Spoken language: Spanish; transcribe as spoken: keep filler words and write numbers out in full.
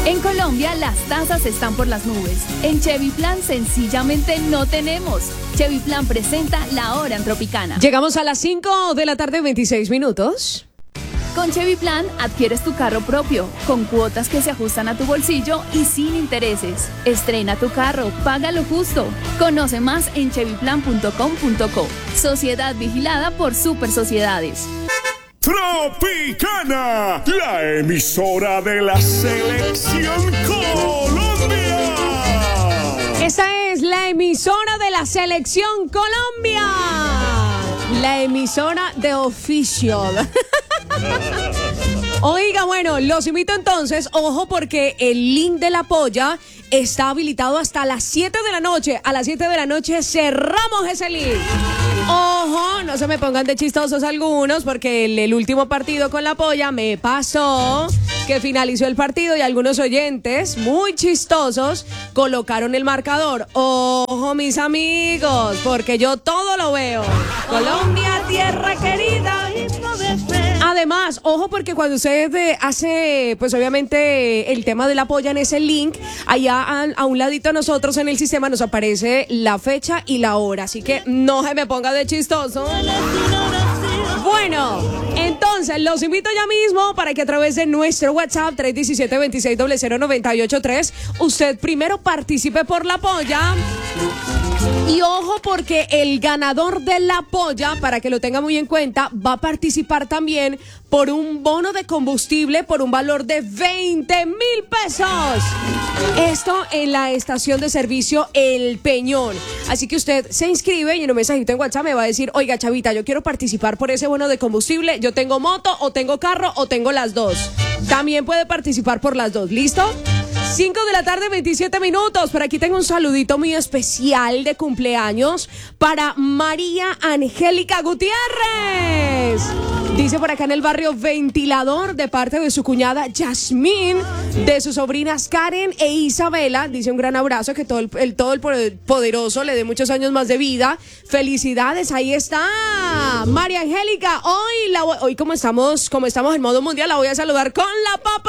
En Colombia las tasas están por las nubes. En Chevy Plan sencillamente no tenemos. Chevy Plan presenta La Hora en Tropicana. Llegamos a las cinco de la tarde, veintiséis minutos. Con Chevy Plan adquieres tu carro propio, con cuotas que se ajustan a tu bolsillo y sin intereses. Estrena tu carro, paga lo justo. Conoce más en chevy plan punto com punto co. Sociedad vigilada por Super Sociedades. Tropicana, la emisora de la Selección Colombia. Esta es la emisora de la Selección Colombia. La emisora de Official. Oiga, bueno, los invito entonces, ojo, porque el link de la polla está habilitado hasta las siete de la noche. A las siete de la noche cerramos ese link. Ojo, no se me pongan de chistosos algunos, porque el, el último partido con la polla me pasó que finalizó el partido y algunos oyentes muy chistosos colocaron el marcador. Ojo, mis amigos, porque yo todo lo veo. Colombia, tierra querida. Además, ojo, porque cuando usted eh, hace, pues obviamente, el tema de la polla en ese link, allá a, a un ladito a nosotros en el sistema nos aparece la fecha y la hora. Así que no se me ponga de chistoso. Bueno, entonces los invito ya mismo para que a través de nuestro WhatsApp tres uno siete, dos seis cero cero nueve ocho tres usted primero participe por la polla. Y ojo, porque el ganador de la polla, para que lo tenga muy en cuenta, va a participar también por un bono de combustible por un valor de veinte mil pesos. Esto en la estación de servicio El Peñón. Así que usted se inscribe y en un mensajito en WhatsApp me va a decir: oiga, chavita, yo quiero participar por ese bono de combustible. Yo tengo moto, o tengo carro, o tengo las dos. También puede participar por las dos. ¿Listo? cinco de la tarde, veintisiete minutos. Por aquí tengo un saludito muy especial de cumpleaños para María Angélica Gutiérrez. Dice por acá en el barrio Ventilador, de parte de su cuñada Yasmín, de sus sobrinas Karen e Isabela. Dice un gran abrazo, que todo el, el, todo el poderoso le dé muchos años más de vida. Felicidades, ahí está María Angélica. Hoy, la, hoy como estamos, como estamos en modo mundial, la voy a saludar con la papa.